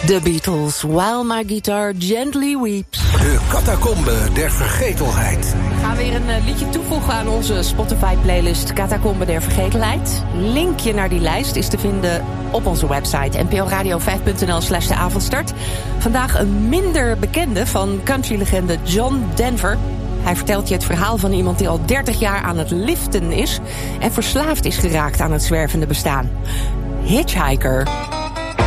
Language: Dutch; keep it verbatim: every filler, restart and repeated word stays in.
The Beatles, While My Guitar Gently Weeps. De catacombe der vergetelheid. We gaan weer een uh, liedje toevoegen aan onze Spotify-playlist Catacombe der Vergetelheid. Linkje naar die lijst is te vinden op onze website n p o radio vijf punt n l slash de avondstart. Vandaag een minder bekende van countrylegende John Denver. Hij vertelt je het verhaal van iemand die al dertig jaar aan het liften is en verslaafd is geraakt aan het zwervende bestaan. Hitchhiker.